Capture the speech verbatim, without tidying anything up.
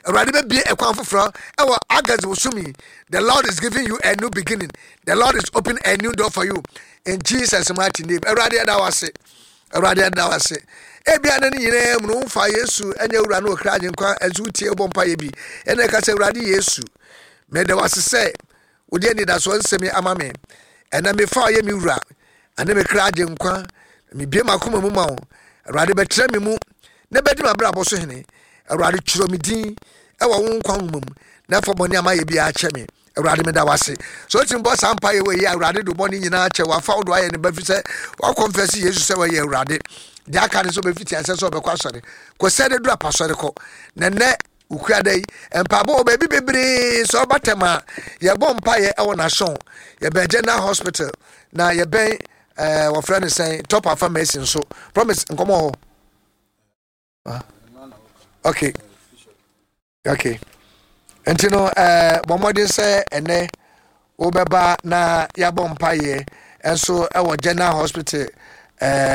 Awurade be be e kwan foforo e wo August wosumi. The Lord is giving you a new beginning. The Lord is opening a new door for you in Jesus mighty name. Awurade da wase. Awurade da wase. Ebia na ni nyina mu no fa Yesu enya wura na okra agyenkwa azutie bompa ye bi. Ene ka se Awurade Yesu. Me da wase se wo de ni da so nsemi amame. Ena me fa ye mi wura. Ane me kra agyenkwa me bie makoma mu ma wo. Awurade betre me mu. Ne bedi mabra bo so hene. Awurade chiro me din e wo wo nkwa mum. Na fo boni amaye bi a che me. Awurade me da wase. So tin bo sampa ye we ye Awurade do boni nyina che wa fa wo do aye ne ba fi se wa confess Jesus se we ye Awurade. Dia ka ne so be fiti anse so be kwa sore. Ko se de do apasore ko. Na ne ukura dai empabo ba bi bebre so batema ye bompa ye e wo na shon. Ye be General Hospital na ye ben eh wo friend say top pharmacy so. Promise nkomo ho. Ah. Okay. Okay. Enti no eh bomodin say ene wo beba na ya bompa ye enso e wo General Hospital eh